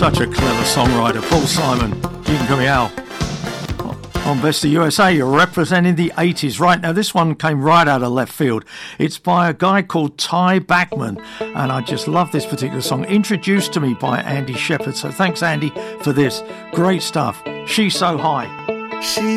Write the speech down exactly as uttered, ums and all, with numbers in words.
Such a clever songwriter, Paul Simon. You can call me Al. On Best of U S A, you're representing the eighties. Right, now this one came right out of left field. It's by a guy called Ty Bachman, and I just love this particular song, introduced to me by Andy Shepherd. So thanks, Andy, for this. Great stuff. She's So High. She